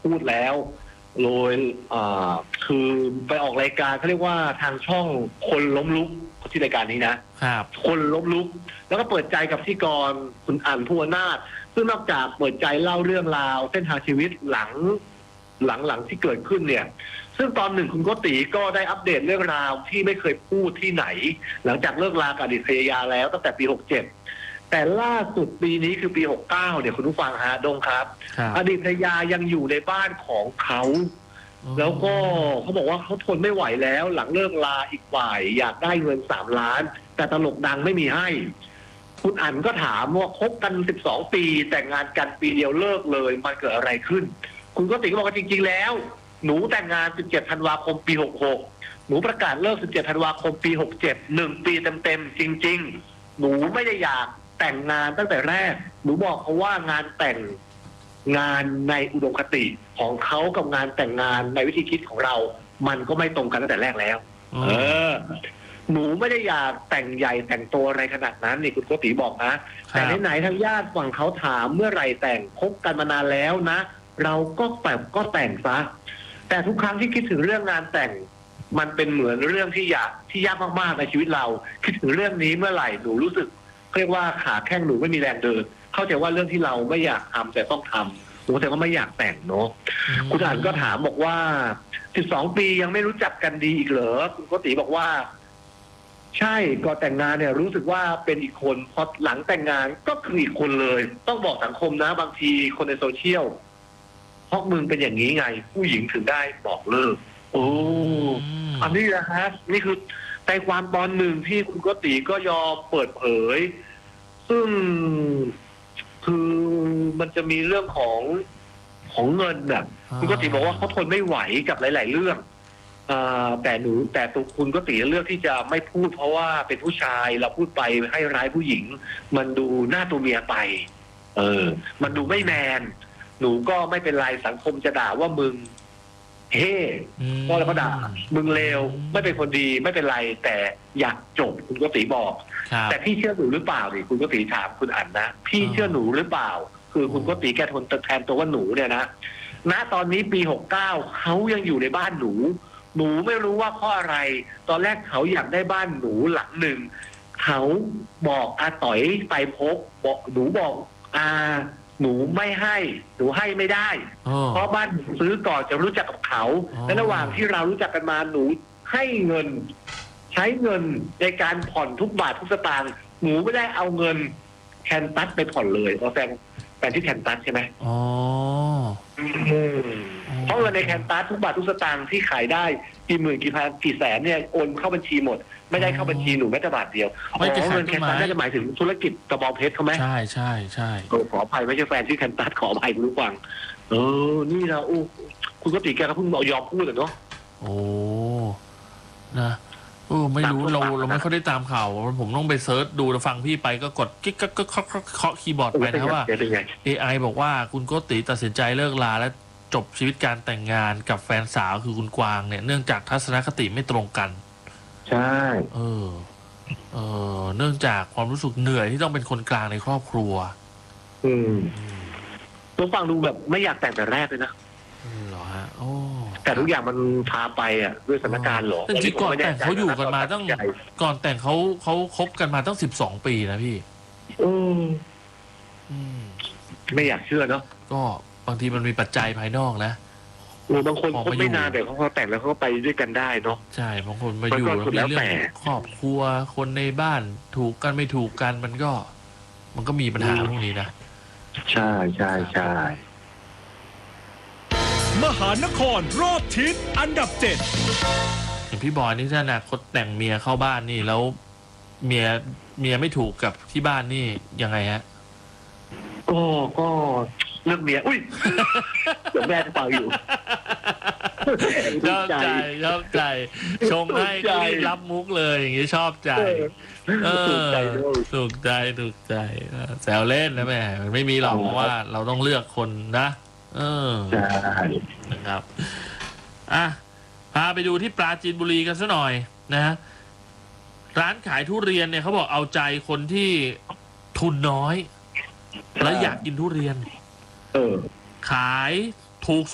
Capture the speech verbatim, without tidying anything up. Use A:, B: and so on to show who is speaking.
A: พูดแล้วโดยคือไปออกรายการเขาเรียกว่าทางช่องคนล้มลุกที่รายการนี้นะครับคนล้มลุกแล้วก็เปิดใจกับพิธีกรคุณอั๋นภูวนาถซึ่งนอกจากเปิดใจเล่าเรื่องราวเส้นทางชีวิตหลังหลังหลังที่เกิดขึ้นเนี่ยซึ่งตอนหนึ่งคุณโกติก็ได้อัปเดตเรื่องราวที่ไม่เคยพูดที่ไหนหลังจากเลิกลากับอดีตภรรยาแล้วตั้งแต่ปีหกเจ็ดแต่ล่าสุดปีนี้คือปีหกเก้าเนี่ยคุณผู้ฟังฮะดงครับอดีตภรรยายังอยู่ในบ้านของเขาแล้วก็เขาบอกว่าเขาทนไม่ไหวแล้วหลังเลิกลาอีกฝ่ายอยากได้เงินสามล้านแต่ตลกดังไม่มีให้คุณอั๋นก็ถามว่าคบกันสิบสองปีแต่งงานกันปีเดียวเลิกเลยมันเกิดอะไรขึ้นคุณโกติก็บอกว่าจริงๆแล้วหนูแต่งงานสิบเจ็ดธันวาคมปีหกหกหนูประกาศเลิกสิบเจ็ดธันวาคมปีหกเจ็ด หนึ่งปีเต็มๆจริงๆหนูไม่ได้อยากแต่งงานตั้งแต่แรกหนูบอกเขาว่างานแต่งงานในอุดมคติของเขากับงานแต่งงานในวิธีคิดของเรามันก็ไม่ตรงกันตั้งแต่แรกแล้วเออหนูไม่ได้อยากแต่งใหญ่แต่งโตอะไรขนาดนั้นนี่คุณโกติบอกนะแต่ไหนๆทางญาติฝั่งเขาถามเมื่อไหร่แต่งคบกันมานานแล้วนะเราก็แบบก็แต่งซะแต่ทุกครั้งที่คิดถึงเรื่องงานแต่งมันเป็นเหมือนเรื่องที่ยากที่ยากมากๆในชีวิตเราคิดถึงเรื่องนี้เมื่อไหร่หนูรู้สึกเรียกว่าขาแข้งหนูไม่มีแรงเดินเข้าใจว่าเรื่องที่เราไม่อยากทำแต่ต้องทำหนูแต่ก็ไม่อยากแต่งเนาะคุณอ่านก็ถามบอกว่าสิบสองปียังไม่รู้จักกันดีอีกเหรอคุณโกติบอกว่าใช่ก่อนแต่งงานเนี่ยรู้สึกว่าเป็นอีกคนพอหลังแต่งงานก็คืออีกคนเลยต้องบอกสังคมนะบางทีคนในโซเชียลเพราะมึงเป็นอย่างนี้ไงผู้หญิงถึงได้บอกเลิกโอ้อันนี้นะฮะนี่คือใจความตอนหนึ่งที่คุณโกติก็ยอมเปิดเผยซึ่งคือมันจะมีเรื่องของของเงินน่ะคุณโกติบอกว่าเขาทนไม่ไหวกับหลายๆเรื่องแต่หนูแต่ตัวคุณโกติเลือกที่จะไม่พูดเพราะว่าเป็นผู้ชายเราพูดไปให้ร้ายผู้หญิงมันดูหน้าตัวเมียไปเออมันดูไม่แมนหนูก็ไม่เป็นไรสังคมจะด่าว่ามึงเฮ้ก็แล้วก็ด่ามึงเลวไม่เป็นคนดีไม่เป็นไรแต่อยากจบคุณโกติบอกแต่พี่เชื่อหนูหรือเปล่าดิคุณโกติถามคุณอั๋นนะพี่เชื่อหนูหรือเปล่าคือคุณโกติแกทนแทนตัวว่าหนูเนี่ยนะณตอนนี้ปีหกเก้าเขายังอยู่ในบ้านหนูหนูไม่รู้ว่าเพราะอะไรตอนแรกเขาอยากได้บ้านหนูหลังหนึ่งเขาบอกอาต่อยไตรภพบอกหนูบอกอาหนูไม่ให้หนูให้ไม่ได้เพราะบ้านซื้อก่อนจะรู้จักกับเขาและระหว่างที่เรารู้จักกันมาหนูให้เงินใช้เงินในการผ่อนทุกบาททุกสตางค์หนูไม่ได้เอาเงินแคนตัสไปผ่อนเลยเพราะแฟนแฟนที่แคนตัสใช่ไหมอ๋อเพราะเงินในแคนตัสทุกบาททุกสตางค์ที่ขายได้กี่หมื่นกี่พันกี่แสนเนี่ยโอนเข้าบัญชีหมดไม่ได้เข้าบัญชีหนูแม้แต่บาทเดียวอ๋อเงินแคนตัสน่าจะหมายถึงธุรกิจกระบองเพชรเขาไหมใช่ใช่ใช่ขออภัยไม่ใช่แฟนที่แคนตัสขออภัยคุณผู้ฟังเออนี่นะโอ้คุณโกติแกก็เพิ่งยอมพูดเลยเนาะโอ้นะเออไม่รู้เราเราไม่ค่อยได้ตามข่าวผมต้องไปเซิร์ชดูแล้วฟังพี่ไปก็กดกิ๊กก็เคาะคีย์บอร์ดไปนะว่า เอ ไอ บอกว่าคุณโกติตัดสินใจเลิกลาและจบชีวิตการแต่งงานกับแฟนสาวคือคุณกวางเนี่ยเนื่องจากทัศนคติไม่ตรงกันใช่เออเออเนื่องจากความรู้สึกเหนื่อยที่ต้องเป็นคนกลางในครอบครัวอืมตัวฟังดูแบบไม่อยากแต่งแต่แรกเลยนะเหรอฮะโอ้แต่ทุกอย่างมันพาไปอ่ะด้วยสถานการณ์หรอจริงๆก่อนแต่งเขาอยู่กันมาตั้งก่อนแต่งเขาเขาคบกันมาตั้งสิบสองปีนะพี่อืมไม่อยากเชื่อเนาะก็บางทีมันมีปัจจัยภายนอกนะบางคนคบไม่นานแต่เขาแต่งแล้วเขาก็ไปด้วยกันได้เนาะใช่บางคนมาอยู่แล้วมีเรื่องครอบครัวคนในบ้านถูกกันไม่ถูกกันมันก็มันก็มีปัญหาพวกนี้นะใช่ใช่ใช่มหานครรอบทิศอันดับเจ็ดอย่างพี่บอยนี่ถ้าอนาคตแต่งเมียเข้าบ้านนี่แล้วเมียเมียไม่ถูกกับที่บ้านนี่ยังไงฮะก็ก็เรื่องเมียอุ้ยเดี๋ยวแม่จะฟังอยู่ชอบใจชอบใจชงให้ก็รีบรับมุกเลยอย่างนี้ชอบใจถูกใจถูกใจถูกใจแซวเล่นนะแม่มันไม่มีหรอกเพราะว่าเราต้องเลือกคนนะเออใช่นะครับอ่ะพาไปดูที่ปราจีนบุรีกันซะหน่อยนะฮะร้านขายทุเรียนเนี่ยเขาบอกเอาใจคนที่ทุนน้อยและอยากกินทุเรียนเออขายถูก